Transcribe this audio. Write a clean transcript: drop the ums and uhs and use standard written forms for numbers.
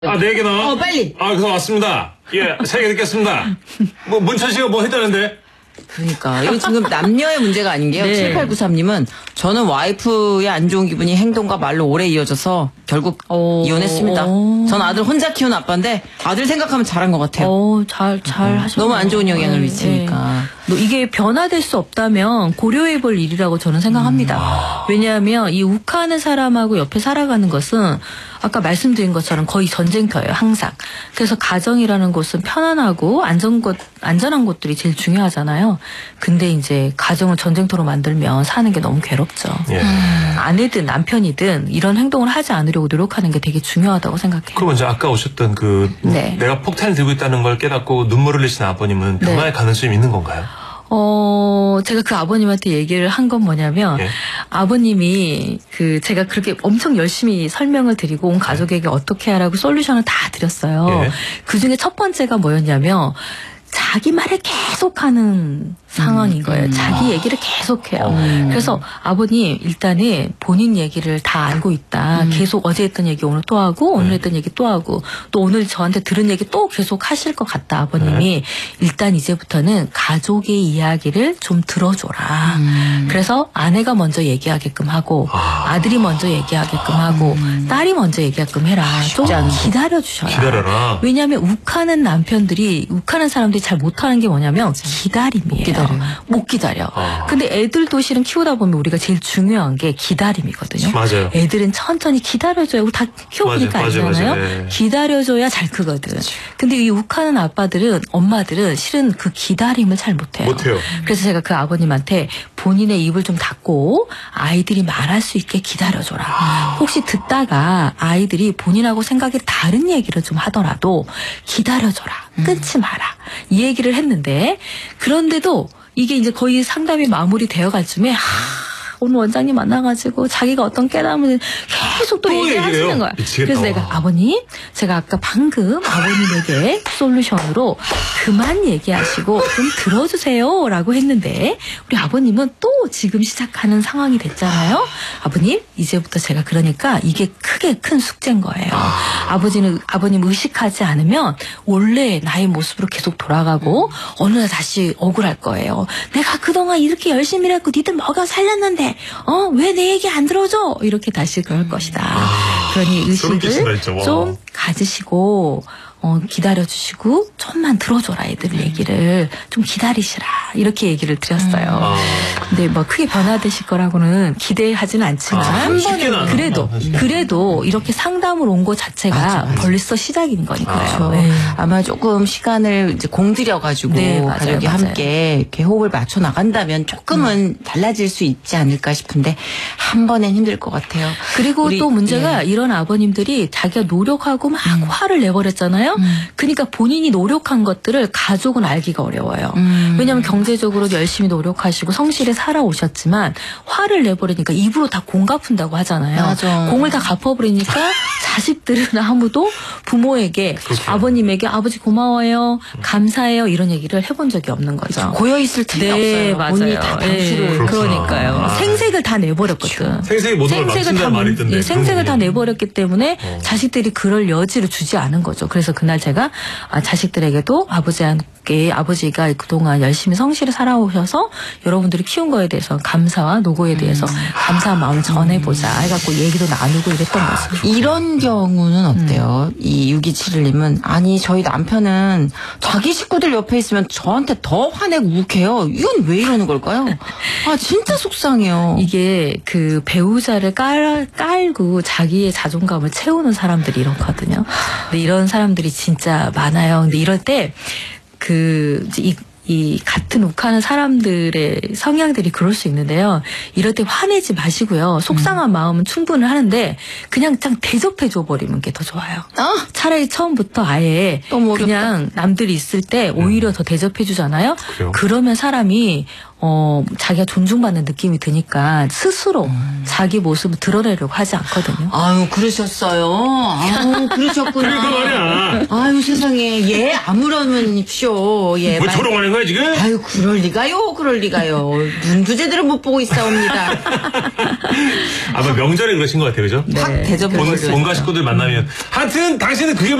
아, 4개 나와? 빨리. 아, 그거 왔습니다. 예, 3개 듣겠습니다. 문천 씨가 뭐 했다는데? 그러니까 이거 지금 남녀의 문제가 아닌 게요. 네. 7893님은 저는 와이프의 안 좋은 기분이 행동과 말로 오래 이어져서 결국 이혼했습니다. 전 아들 혼자 키운 아빠인데 아들 생각하면 잘한 것 같아요. 잘 하셨네요. 너무 안 좋은 영향을 미치니까. 이게 변화될 수 없다면 고려해 볼 일이라고 저는 생각합니다. 왜냐하면 이 욱하는 사람하고 옆에 살아가는 것은 아까 말씀드린 것처럼 거의 전쟁터예요, 항상. 그래서 가정이라는 곳은 편안하고 안전한 곳들이 제일 중요하잖아요. 근데 이제 가정을 전쟁터로 만들면 사는 게 너무 괴롭죠. 예. 아내든 남편이든 이런 행동을 하지 않으려고 노력하는 게 되게 중요하다고 생각해요. 그럼 이제 아까 오셨던 네. 내가 폭탄을 들고 있다는 걸 깨닫고 눈물을 흘리신 아버님은 네. 변화의 가능성이 있는 건가요? 제가 그 아버님한테 얘기를 한 건 뭐냐면, 예. 아버님이 제가 그렇게 엄청 열심히 설명을 드리고 온 가족에게 어떻게 하라고 솔루션을 다 드렸어요. 예. 그 중에 첫 번째가 뭐였냐면, 자기 말을 계속하는 상황인 거예요. 자기 얘기를 계속해요. 그래서 아버님 일단은 본인 얘기를 다 알고 있다. 계속 어제 했던 얘기 오늘 또 하고 오늘 했던 얘기 또 하고 또 오늘 저한테 들은 얘기 또 계속 하실 것 같다. 아버님이 일단 이제부터는 가족의 이야기를 좀 들어줘라. 그래서 아내가 먼저 얘기하게끔 하고 아들이 먼저 얘기하게끔 하고 딸이 먼저 얘기하게끔 해라. 좀 기다려주셔라. 기다려라. 왜냐하면 욱하는 사람들이 잘 못하는 게 뭐냐면 기다림이에요. 못 기다려. 근데 애들도 실은 키우다 보면 우리가 제일 중요한 게 기다림이거든요. 맞아요. 애들은 천천히 기다려줘야 우리 다 키워보니까 맞아요. 알잖아요. 네. 기다려줘야 잘 크거든. 근데 이 욱하는 엄마들은 실은 그 기다림을 잘 못해요. 못해요. 그래서 제가 그 아버님한테 본인의 입을 좀 닫고 아이들이 말할 수 있게 기다려줘라. 혹시 듣다가 아이들이 본인하고 생각이 다른 얘기를 좀 하더라도 기다려줘라. 끊지 마라. 이 얘기를 했는데 그런데도 이게 이제 거의 상담이 마무리되어 갈 쯤에 오늘 원장님 만나가지고 자기가 어떤 깨달음을 계속 또 얘기하시는 거야. 미치겠다. 그래서 내가 아버님 제가 아까 방금 아버님에게 솔루션으로 그만 얘기하시고 좀 들어주세요 라고 했는데 우리 아버님은 또 지금 시작하는 상황이 됐잖아요. 아버님 이제부터 제가 그러니까 이게 크게 큰 숙제인 거예요. 아버님 의식하지 않으면 원래 나의 모습으로 계속 돌아가고 어느 날 다시 억울할 거예요. 내가 그동안 이렇게 열심히 일했고 니들 먹여 살렸는데 왜 내 얘기 안 들어줘? 이렇게 다시 그럴 것이다. 그러니 의식을 좀 가지시고 기다려주시고 좀만 들어줘라 애들 얘기를 좀 기다리시라 이렇게 얘기를 드렸어요. 근데 뭐 크게 변화되실 거라고는 기대하지는 않지만 한 번은 그래도 이렇게 상담을 온 것 자체가 벌써 시작인 거니까요. 네. 아마 조금 시간을 이제 공들여가지고 가족이 함께 이렇게 호흡을 맞춰 나간다면 조금은 달라질 수 있지 않을까 싶은데 한 번엔 힘들 것 같아요. 그리고 또 문제가 이런 아버님들이 자기가 노력하고 막 화를 내버렸잖아요. 그러니까 본인이 노력한 것들을 가족은 알기가 어려워요. 왜냐하면 경제적으로 열심히 노력하시고 성실히 살아오셨지만 화를 내버리니까 입으로 다 공 갚은다고 하잖아요. 맞아. 공을 다 갚아버리니까 자식들은 아무도 부모에게 아버님에게 아버지 고마워요. 감사해요. 이런 얘기를 해본 적이 없는 거죠. 고여있을 틈이 없어요. 맞아요. 본인이 다 당수를. 그러니까요. 생색을 다 내버렸거든. 생색이 모든 걸 망친다는 말이 있던데. 생색을 다 내버렸기 때문에 자식들이 그럴 여지를 주지 않은 거죠. 그래서 그날 제가 자식들에게도 아버지가 그동안 열심히 성실히 살아오셔서 여러분들이 키운 거에 대해서 감사와 노고에 대해서 감사한 마음을 전해보자 해갖고 얘기도 나누고 이랬던 거죠. 이런 경우는 어때요? 이 6271님은 아니 저희 남편은 자기 식구들 옆에 있으면 저한테 더 화내고 욱해요. 이건 왜 이러는 걸까요? 진짜 속상해요. 이게 그 배우자를 깔고 자기의 자존감을 채우는 사람들이 이렇거든요. 근데 이런 사람들이 진짜 많아요. 근데 이럴 때 이 같은 욱하는 사람들의 성향들이 그럴 수 있는데요. 이럴 때 화내지 마시고요. 속상한 마음은 충분히 하는데 그냥 대접해줘 버리는 게 더 좋아요. 차라리 처음부터 아예 그냥 남들이 있을 때 오히려 더 대접해주잖아요. 그래요? 그러면 사람이 자기가 존중받는 느낌이 드니까 스스로 자기 모습을 드러내려고 하지 않거든요. 아유, 그러셨어요. 아유, 그러셨구나. 그러니까 말이야. 아유, 세상에. 예, 아무런십쇼. 예. 뭐 조롱하는 거야 지금? 아유, 그럴 리가요. 눈도 제대로 못 보고 있사옵니다. 아마 명절에 그러신 것 같아요, 그죠? 확 대접해버려요. 본가 식구들 만나면. 하여튼 당신은 그게